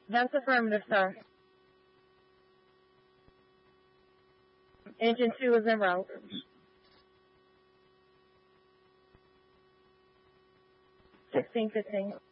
That's affirmative, sir. Engine 2 is en route. 1615.